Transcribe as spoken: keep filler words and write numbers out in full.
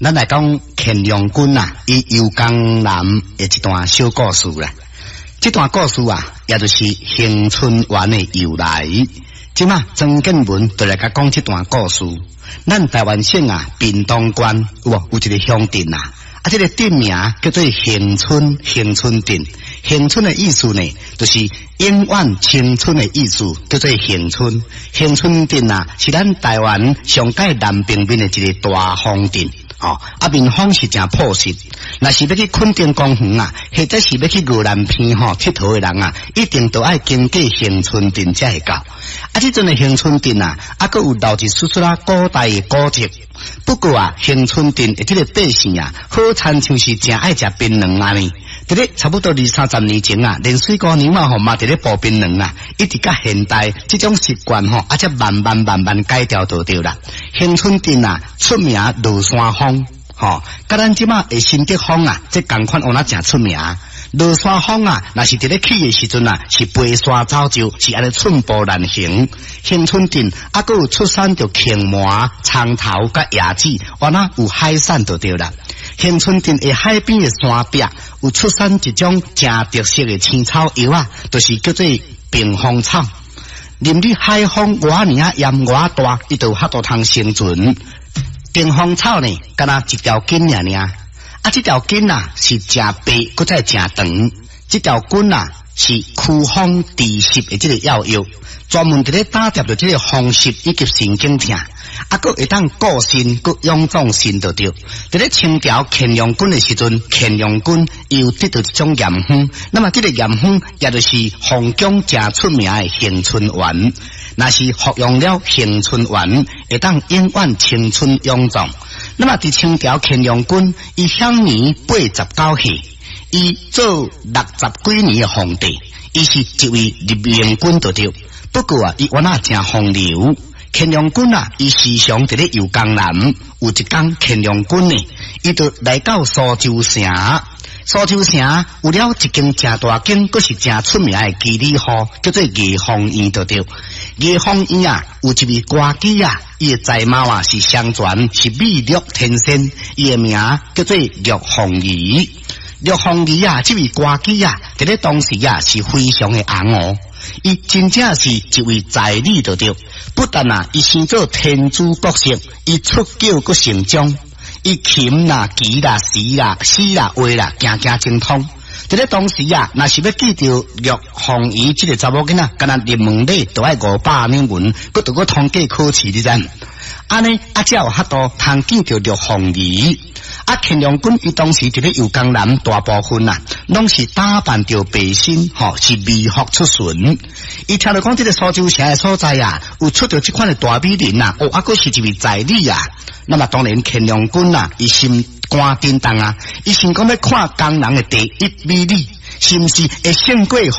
咱来讲乾隆君啊，伊游江南的一段小故事啦。这段故事啊，也就是恒春园的由来。即嘛曾建文就来甲讲这段故事。咱台湾省啊，屏东县有无有一个乡镇啊，啊，这个镇名叫做恒春，恒春镇。恒春的意思呢，就是永远青春的意思，叫做恒春。恒春镇啊，是咱台湾上界南平面的一个大风镇。哦，啊面风是真朴实。若是要去垦丁公园啊，或者是要去牛栏片吼佚佗的人啊，一定都爱经过恒春镇才会到。啊，这阵的恒春镇啊，啊，佫有留一丝丝啊古代的古迹。不过啊，恒春镇的这个百姓啊，好亲像是真爱食槟榔安尼。伫咧差不多二三十年前啊，连水姑娘嘛吼嘛伫咧煲槟榔啊，一直到现代这种习惯吼，啊，则慢慢慢慢改掉就对啦。恒春镇啊，出名落山风，吼，甲咱即马的新竹风啊，这同款往哪真出名。落山风啊，若是伫咧起的时阵啊，是飞山走石，是安尼寸步难行。恒春镇啊，佫有出产着青麻、葱头甲椰子，往哪有海产就对啦。恒春镇的海边的山壁有出产一种真特色的青草药啊，就是叫做冰风草。任你海风偌尔啊炎偌大，伊就哈都通生存。冰风草呢，敢若一条根尔尔。啊，这条根啊是真白，搁再真长。这条根啊是驱风治湿的这个药药，专门伫咧打掉着这个风湿以及神经痛，啊，搁会当固身，搁臃肿身就对。伫咧清朝乾隆君的时阵，乾隆君又得到一种盐方，那么这个盐方也就是凤江真出名的恒春丸。若是服用了恒春丸，会当永远青春永壮。那么伫清朝乾隆君，伊享年八十九岁，伊做六十几年的皇帝，伊是一位立命君就对。不过啊，伊原来真风流。乾隆君啊，伊时常伫咧游江南。有一天，乾隆君呢，伊就来到苏州城。苏州城有了一间真大间，佫是真出名的基理户，叫做叶芳院就对。叶芳院啊，有一位歌姬啊，伊的才貌啊是相传是美玉天仙，伊的名叫做陆凤仪。陆凤仪啊，这位歌姬啊，伫咧当时啊是非常的红哦。伊真正是一位才女就对。不但啊，伊生做天子国色，伊出教佫成章。伊琴啦、棋啦、诗啦、诗啦、画啦，行行精通。伫咧当时啊，若是要记着陆凤仪这个查某囡仔，敢若入门礼都爱五百年文，佮着佮通过考试，你知？安尼啊，才有法度通记着陆凤仪。啊，乾隆君伊当时伫咧游江南，大部分啊，拢是打扮着白身，吼、哦，是微服出巡。伊听到讲这个苏州城的所在啊，有出着这款的大美人啊，哦，啊，佫是一位才女啊。那么当然，乾隆君啊，伊心肝震动啊，伊想讲要看江南的第一美女，是毋是会胜过